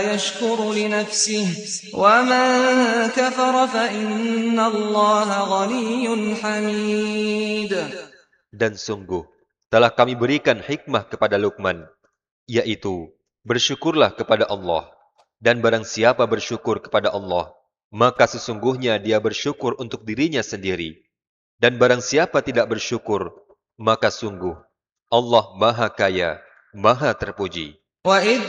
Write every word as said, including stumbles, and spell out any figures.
يشكر لنفسه ومن كفر فإن الله غني حميد. Dan sungguh telah kami berikan hikmah kepada Luqman, yaitu bersyukurlah kepada Allah. Dan barang siapa bersyukur kepada Allah, maka sesungguhnya dia bersyukur untuk dirinya sendiri. Dan barang siapa tidak bersyukur, maka sungguh Allah Maha Kaya, Maha Terpuji. وَإِذْ